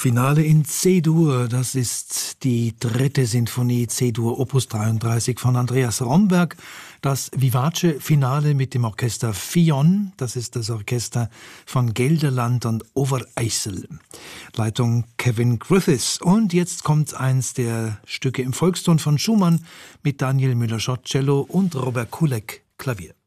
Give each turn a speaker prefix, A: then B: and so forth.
A: Finale in C-Dur, das ist die dritte Sinfonie C-Dur Opus 33 von Andreas Romberg. Das Vivace Finale mit dem Orchester Fionn, das ist das Orchester von Gelderland und Overijssel. Leitung Kevin Griffiths. Und jetzt kommt eins der Stücke im Volkston von Schumann mit Daniel Müller-Schott Cello und Robert Kulek Klavier.